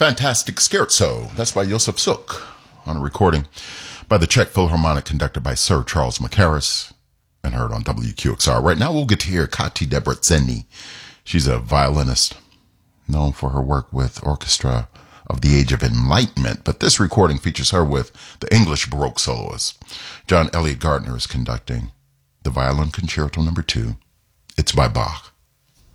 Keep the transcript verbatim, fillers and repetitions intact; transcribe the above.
Fantastic Scherzo. That's by Josef Suk on a recording by the Czech Philharmonic conducted by Sir Charles Mackerras and heard on W Q X R. Right now we'll get to hear Kati Debreceni. She's a violinist known for her work with Orchestra of the Age of Enlightenment, but this recording features her with the English Baroque soloist. John Elliott Gardner is conducting the Violin Concerto number two. It's by Bach.